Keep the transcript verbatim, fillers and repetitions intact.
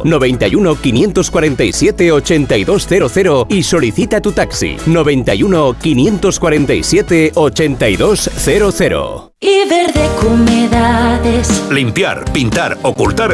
noventa y uno, quinientos cuarenta y siete, ochenta y dos cero cero y solicita tu taxi. noventa y uno, quinientos cuarenta y siete, ochenta y dos cero cero. Iberdeco Humedades. Limpiar, pintar, ocultar